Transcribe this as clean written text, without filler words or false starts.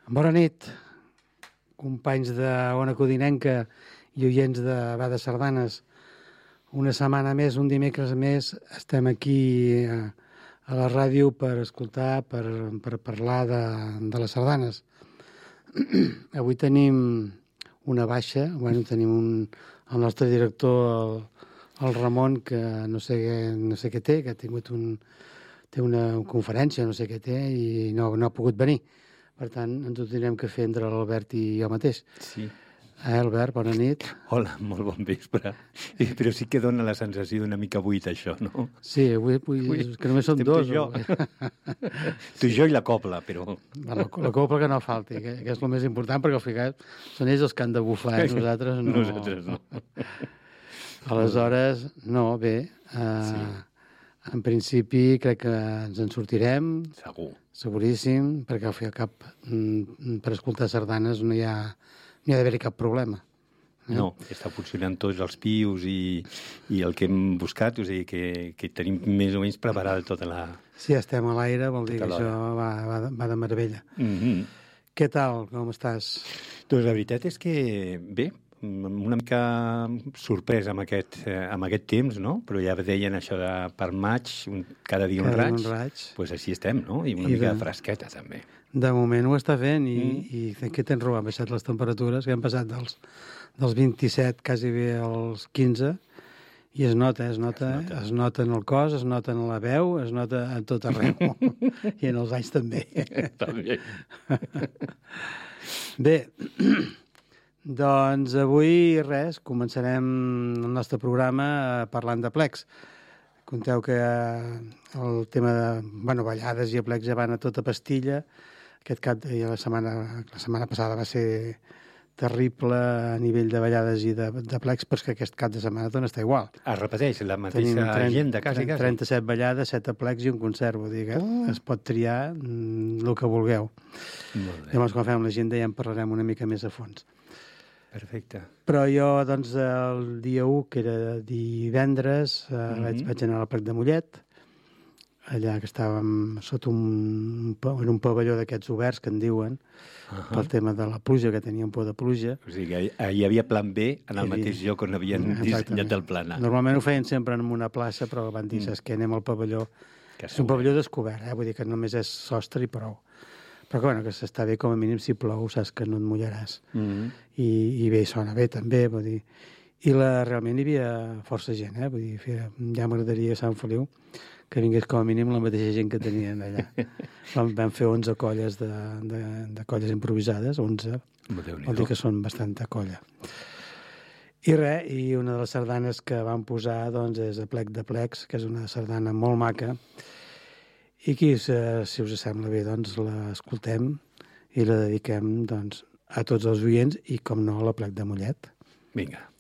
Bona nit, companys de Ona Codinenca i oients de Bades Sardanes. Una setmana més, un dimecres més, estem aquí a la ràdio per escoltar, per parlar de les sardanes. Avui tenim una baixa, tenim el nostre director, el Ramon, que no sé què té, que ha tingut té una conferència, no sé què té, i no ha pogut venir. Per tant, ens ho tindrem que fer entre l'Albert i jo mateix. Sí. Albert, bona nit. Hola, molt bon vespre. Però sí que dona la sensació d'una mica buit, això, no? Sí, avui que només som dos. Tu i jo i la copla, però... La copla que no falti, que és el més important, perquè al final són ells els que han de bufar, nosaltres no. Nosaltres no. Aleshores, no, bé, en principi crec que ens en sortirem. Segur. Seguríssim, perquè al fi al cap per escoltar sardanes no hi ha d'haver-hi cap problema. No, està funcionant tots els pius i el que hem buscat, o sigui que tenim més o menys preparada tota la... Si estem a l'aire, vol dir que això va de meravella. Què tal, com estàs? Doncs la veritat és que bé, una mica sorprès amb aquest temps, no? Però ja deien això de per maig, cada dia un raig. Doncs així estem, no? I una mica fresqueta, també. De moment ho està fent i què tens, Rob? Han baixat les temperatures, que han passat dels 27 quasi bé als 15, i es nota en el cos, es nota en la veu, es nota en tot arreu, i en els anys també. També. Bé, doncs avui començarem el nostre programa parlant de plecs. Conteu que el tema de ballades i aplecs ja van a tota pastilla. Aquest cap la setmana passada va ser terrible a nivell de ballades i de plecs, però és que aquest cap de setmana tot està igual. Es repeteix la mateixa agenda, quasi. 37 ballades, 7 aplecs i un concert, vull dir que es pot triar el que vulgueu. Llavors, quan fem l'agenda ja en parlarem una mica més a fons. Perfecte. Però jo, doncs, el dia 1, que era divendres, vaig anar al Plec de Mollet, allà que estàvem sota un pavelló d'aquests oberts, que en diuen, pel tema de la pluja, que teníem por de pluja. O sigui, hi havia plan B en el mateix lloc on havien dissenyat el plan A. Normalment ho feien sempre en una plaça, però van dir, saps què, anem al pavelló. És un pavelló descobert, vull dir que només és sostre i prou. Però que s'està bé, com a mínim, si plou, saps que no et mullaràs. I bé, sona bé, també, vull dir. I realment hi havia força gent, vull dir, ja m'agradaria a Sant Feliu que vingués com a mínim la mateixa gent que tenien allà. Vam fer 11 colles de colles improvisades, 11, vol dir que són bastanta colla. I una de les sardanes que vam posar doncs, és Aplec de Plecs, que és una sardana molt maca, i aquí, si us sembla bé, doncs l'escoltem i la dediquem doncs, a tots els oients i, com no, a l'Aplec de Mollet. Vinga.